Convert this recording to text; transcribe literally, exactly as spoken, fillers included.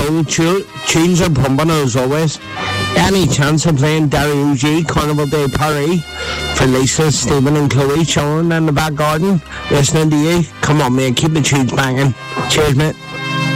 go. Tu- tunes are pumping as always. Any chance of playing Derry O G Carnival Day Paris for Lisa, Stephen and Chloe chilling in the back garden listening to you? Come on, mate, keep the tunes banging. Cheers, mate.